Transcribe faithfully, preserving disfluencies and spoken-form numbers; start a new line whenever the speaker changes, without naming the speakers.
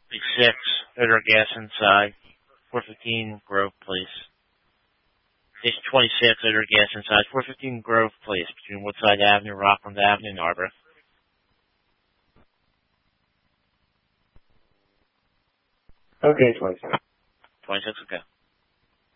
Page six, odor gas inside, four fifteen Grove Place. Page twenty-six, odor gas inside, four fifteen Grove Place, between Woodside Avenue, Rockland Avenue, and Arbor.
Okay, twenty-six.
twenty-six, okay.